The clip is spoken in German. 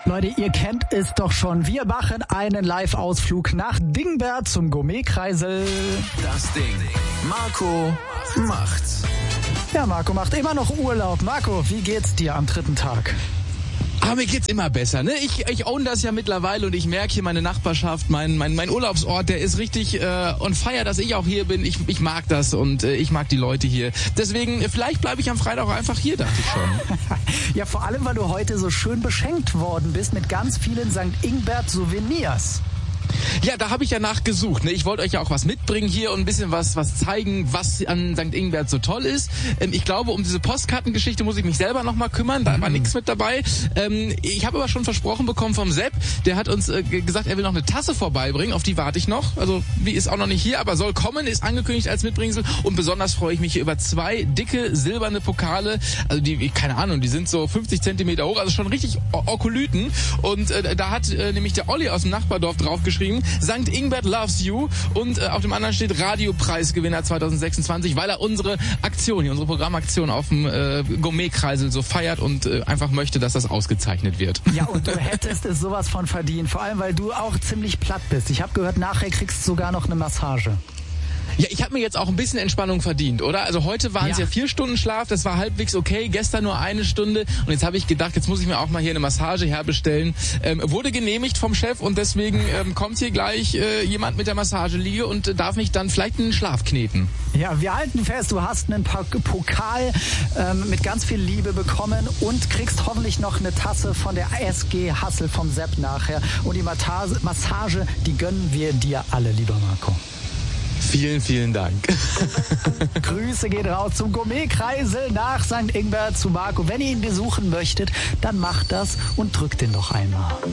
Leute, ihr kennt es doch schon. Wir machen einen Live-Ausflug nach Dingbert zum Gourmetkreisel. Das Ding. Marco macht's. Ja, Marco macht immer noch Urlaub. Marco, wie geht's dir am dritten Tag? Aber mir geht's immer besser, ne? Ich own das ja mittlerweile und ich merke hier meine Nachbarschaft, mein Urlaubsort, der ist richtig on fire, dass ich auch hier bin. Ich mag das und ich mag die Leute hier. Deswegen, vielleicht bleibe ich am Freitag auch einfach hier, dachte ich schon. Ja, vor allem, weil du heute so schön beschenkt worden bist mit ganz vielen St. Ingbert Souvenirs. Ja, da habe ich ja nachgesucht. Ne? Ich wollte euch ja auch was mitbringen hier und ein bisschen was zeigen, was an St. Ingbert so toll ist. Ich glaube, um diese Postkartengeschichte muss ich mich selber nochmal kümmern. Da war nichts mit dabei. Ich habe aber schon versprochen bekommen vom Sepp. Der hat uns gesagt, er will noch eine Tasse vorbeibringen. Auf die warte ich noch. Also, die ist auch noch nicht hier, aber soll kommen, ist angekündigt als Mitbringsel. Und besonders freue ich mich hier über 2 dicke silberne Pokale. Also die, keine Ahnung, die sind so 50 Zentimeter hoch. Also schon richtig Okolyten. Und da hat nämlich der Olli aus dem Nachbardorf draufgeschrieben, St. Ingbert loves you, und auf dem anderen steht Radiopreisgewinner 2026, weil er unsere Aktion hier, unsere Programmaktion auf dem Gourmetkreisel so feiert und einfach möchte, dass das ausgezeichnet wird. Ja, und du hättest es sowas von verdient, vor allem, weil du auch ziemlich platt bist. Ich habe gehört, nachher kriegst du sogar noch eine Massage. Ja, ich habe mir jetzt auch ein bisschen Entspannung verdient, oder? Also heute waren es ja 4 Stunden Schlaf, das war halbwegs okay, gestern nur 1 Stunde und jetzt habe ich gedacht, jetzt muss ich mir auch mal hier eine Massage herbestellen. Wurde genehmigt vom Chef und deswegen kommt hier gleich jemand mit der Massageliege und darf mich dann vielleicht einen Schlaf kneten. Ja, wir halten fest, du hast einen Pokal mit ganz viel Liebe bekommen und kriegst hoffentlich noch eine Tasse von der SG Hassel vom Sepp nachher. Und die Massage, die gönnen wir dir alle, lieber Marco. Vielen, vielen Dank. Grüße geht raus zum Gourmetkreisel nach St. Ingbert zu Marco. Wenn ihr ihn besuchen möchtet, dann macht das und drückt ihn doch einmal.